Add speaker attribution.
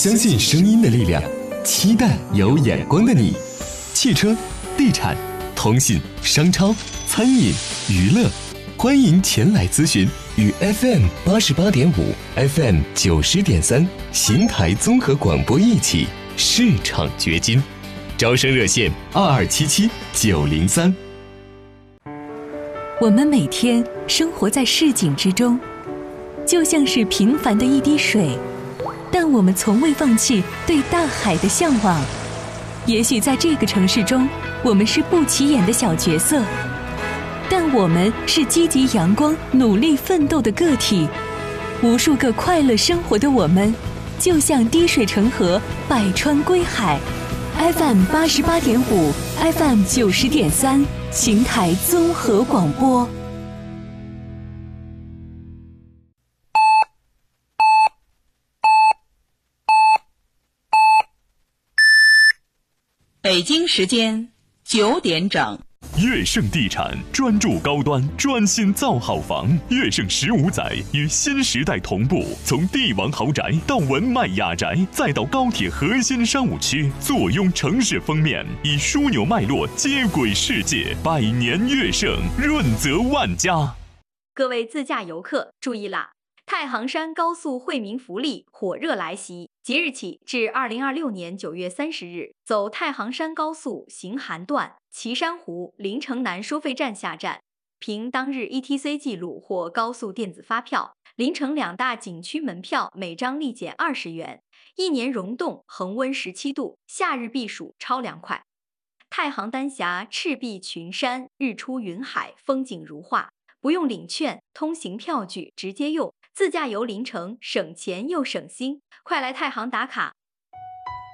Speaker 1: 相信声音的力量，期待有眼光的你。汽车、地产、通信、商超、餐饮、娱乐，欢迎前来咨询，与 FM88.5、FM90.3邢台综合广播一起市场掘金。招生热线2277-903。
Speaker 2: 我们每天生活在市井之中，就像是平凡的一滴水，但我们从未放弃对大海的向往。也许在这个城市中，我们是不起眼的小角色，但我们是积极阳光、努力奋斗的个体。无数个快乐生活的我们，就像滴水成河，百川归海。FM88.5、FM90.3，邢台综合广播。
Speaker 3: 北京时间9点整。
Speaker 4: 悦盛地产专注高端，专心造好房。悦盛15载与新时代同步，从帝王豪宅到文迈雅宅，再到高铁核心商务区，坐拥城市封面，以枢纽脉络接轨世界。百年悦盛，润泽万家。
Speaker 5: 各位自驾游客注意啦！太行山高速惠民福利火热来袭，即日起至2026年9月30日，走太行山高速行韩段岐山湖临城南收费站下站，凭当日 ETC 记录或高速电子发票，临城2大景区门票每张立减20元，1年溶冻，恒温17度，夏日避暑超凉快。太行丹霞赤壁群山，日出云海，风景如画，不用领券，通行票据直接用。自驾游临城，省钱又省心，快来太行打卡